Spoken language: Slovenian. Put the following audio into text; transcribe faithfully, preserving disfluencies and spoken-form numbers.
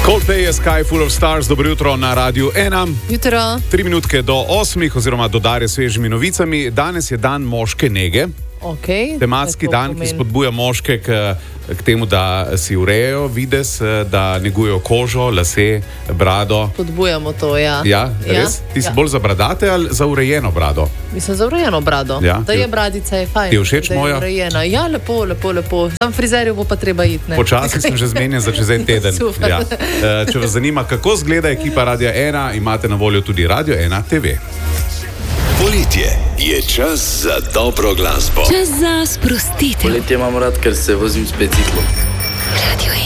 Coldplay je Sky Full of Stars, dobro jutro na Radiu ena. Jutro. Tri minutke do osmih, oziroma do Darje s svežimi novicami. Danes je dan moške nege. Okay. Tematski dan, ki spodbuja moške k, k temu, da si urejejo videz, da negujejo kožo, lase, brado. Spodbujamo to, ja. Ja, res? Ja? Ti si ja. bolj za bradate ali za urejeno brado? Mislim, za urejeno brado. Ja? Da je bradica, je fajn. Ti je všeč moja? Urejena. Ja, lepo, lepo, lepo. Tam frizerju bo pa treba iti, ne? Počasi sem že zmenjen za čez en teden. Ja. Če vas zanima, kako zgleda ekipa Radia ena, imate na voljo tudi Radio ena te ve. Poletje je čas za dobro glasbo. Čas za sprostitev. Poletje imam rad, ker se vozim s biciklom. Radio